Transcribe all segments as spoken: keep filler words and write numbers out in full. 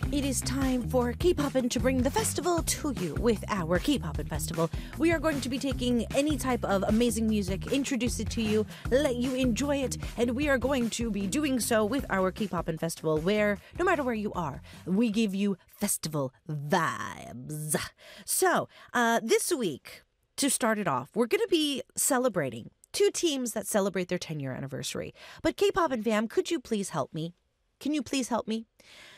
It is time for K-Poppin' to bring the festival to you with our K-Poppin' Festival. We are going to be taking any type of amazing music, introduce it to you, let you enjoy it, and we are going to be doing so with our K-Poppin' Festival where, no matter where you are, we give you festival vibes. So, uh, this week, to start it off, we're going to be celebrating two teams that celebrate their ten-year anniversary. But K-Poppin' fam, could you please help me? Can you please help me?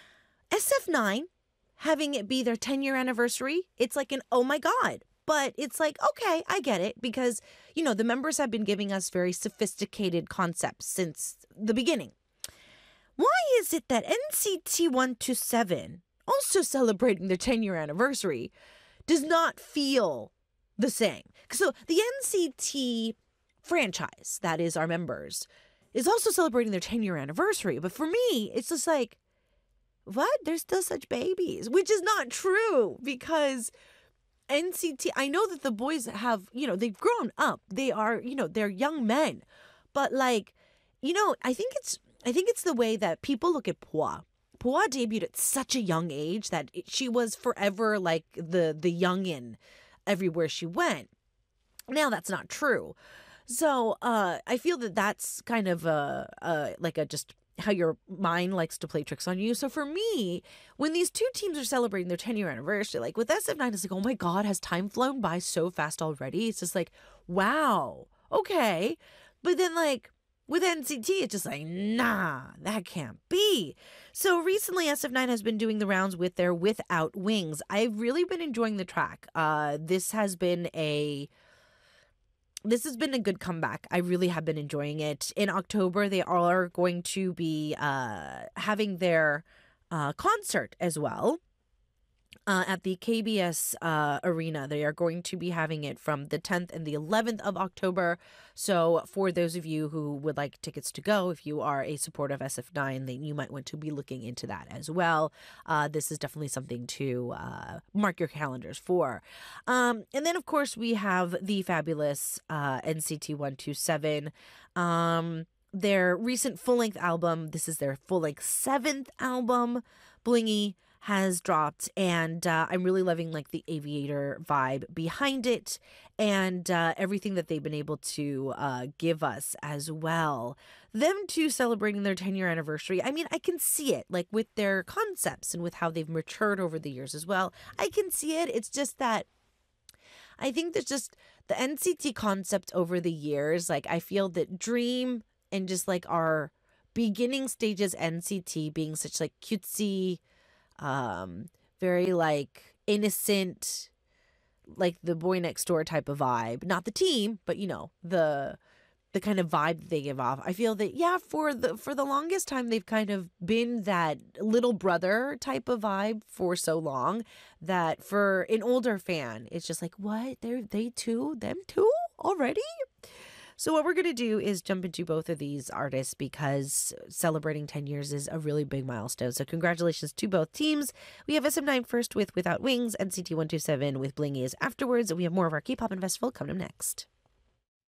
S F nine, having it be their ten-year anniversary, it's like an oh my god. But it's like, okay, I get it because, you know, the members have been giving us very sophisticated concepts since the beginning. Why is it that N C T one twenty-seven, also celebrating their ten-year anniversary, does not feel the same? So the N C T franchise, that is our members, is also celebrating their ten-year anniversary. But for me, it's just like, what? They're still such babies, which is not true because N C T, I know that the boys have, you know, they've grown up. They are, you know, they're young men. But like, you know, I think it's, I think it's the way that people look at Pua. Pua debuted at such a young age that it, she was forever like the, the youngin' everywhere she went. Now that's not true. So uh, I feel that that's kind of a, a like a just how your mind likes to play tricks on you. So for me, when these two teams are celebrating their ten-year anniversary, like with S F nine, it's like, oh my God, has time flown by so fast already? It's just like, wow, okay. But then like with N C T, it's just like, nah, that can't be. So recently, S F nine has been doing the rounds with their Without Wings. I've really been enjoying the track. Uh, this has been a... This has been a good comeback. I really have been enjoying it. In October, they are going to be uh, having their uh, concert as well uh, at the K B S uh, Arena. They are going to be having it from the tenth and the eleventh of October. So for those of you who would like tickets to go, if you are a supporter of S F nine, then you might want to be looking into that as well. Uh, this is definitely something to uh, mark your calendars for. Um, and then, of course, we have the fabulous uh, N C T one twenty-seven. Um, their recent full-length album, this is their full-length seventh album, Blingy, has dropped, and uh, I'm really loving like the aviator vibe behind it and uh, everything that they've been able to uh, give us as well. Them two celebrating their ten-year anniversary, I mean, I can see it like with their concepts and with how they've matured over the years as well. I can see it. It's just that I think there's just the N C T concept over the years. Like I feel that Dream and just like our beginning stages N C T being such like cutesy, um, very like innocent, like the boy next door type of vibe. Not the team, but you know, the the kind of vibe that they give off. I feel that yeah, for the for the longest time they've kind of been that little brother type of vibe for so long that for an older fan, it's just like, what? They're they too? Them too? Already? So what we're going to do is jump into both of these artists because celebrating ten years is a really big milestone. So congratulations to both teams. We have S M nine first with Without Wings, N C T one twenty-seven with Blingy is afterwards, and we have more of our K-Poppin' Festival coming up next.